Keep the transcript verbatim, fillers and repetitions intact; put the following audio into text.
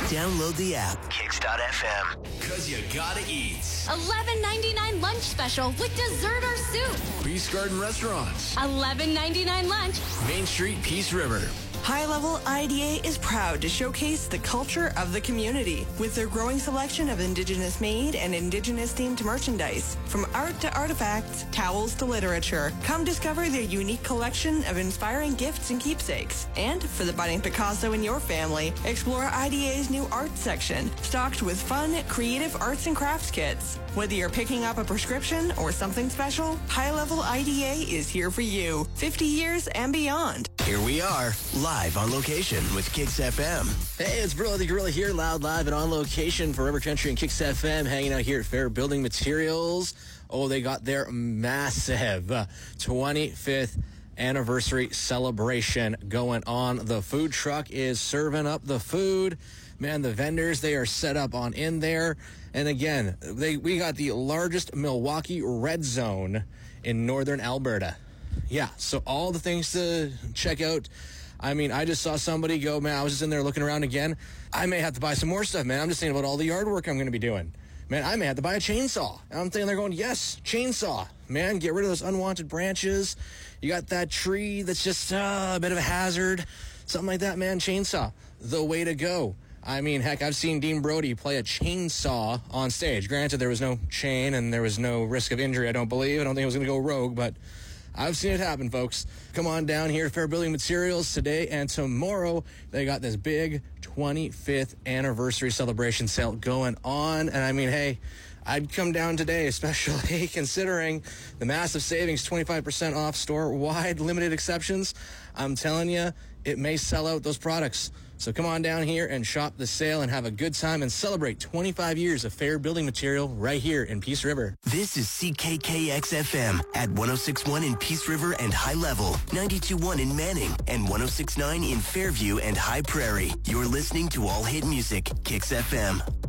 Download the app. Kicks dot F M. Cause you gotta eat. eleven ninety-nine lunch special with dessert or soup. Peace Garden Restaurants. eleven ninety-nine lunch. Main Street, Peace River. High Level I D A is proud to showcase the culture of the community with their growing selection of Indigenous-made and Indigenous-themed merchandise. From art to artifacts, towels to literature, come discover their unique collection of inspiring gifts and keepsakes. And for the budding Picasso in your family, explore I D A's new art section, stocked with fun, creative arts and crafts kits. Whether you're picking up a prescription or something special, High Level I D A is here for you, fifty years and beyond. Here we are, live on location with Kicks F M. Hey, it's Brillo the Gorilla here, loud, live, and on location for River Country and Kicks F M, hanging out here at Fair Building Materials. Oh, they got their massive twenty-fifth anniversary celebration going on. The food truck is serving up the food. Man, the vendors, they are set up on in there. And again, they we got the largest Milwaukee Red Zone in northern Alberta. Yeah, so all the things to check out. I mean, I just saw somebody go, man, I was just in there looking around again. I may have to buy some more stuff, man. I'm just thinking about all the yard work I'm going to be doing. Man, I may have to buy a chainsaw. And I'm thinking they're going, yes, chainsaw. Man, get rid of those unwanted branches. You got that tree that's just uh, a bit of a hazard. Something like that, man, chainsaw. The way to go. I mean, heck, I've seen Dean Brody play a chainsaw on stage. Granted, there was no chain and there was no risk of injury, I don't believe. I don't think it was going to go rogue, but I've seen it happen, folks. Come on down here at Fair Building Materials today and tomorrow. They got this big twenty-fifth anniversary celebration sale going on. And I mean, hey, I'd come down today, especially considering the massive savings, twenty-five percent off store-wide, limited exceptions. I'm telling you, it may sell out those products. So come on down here and shop the sale and have a good time and celebrate twenty-five years of Fair Building Material right here in Peace River. This is C K K X F M at one oh six point one in Peace River and High Level, ninety-two point one in Manning, and one oh six point nine in Fairview and High Prairie. You're listening to All Hit Music, Kicks F M.